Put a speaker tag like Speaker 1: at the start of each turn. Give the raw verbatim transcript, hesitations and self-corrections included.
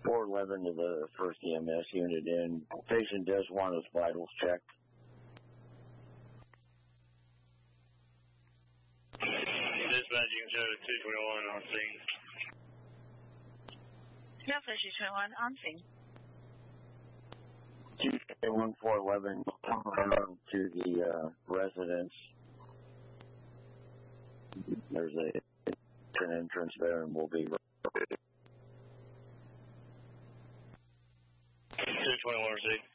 Speaker 1: four eleven to the first E M S unit in. Patient does want his vitals checked.
Speaker 2: Dispatching show two twenty-one on scene.
Speaker 3: Yeah, two twenty-one on scene.
Speaker 1: two one four eleven to the uh, residence. There's a an entrance there, and we'll be.
Speaker 2: two twenty-one on scene.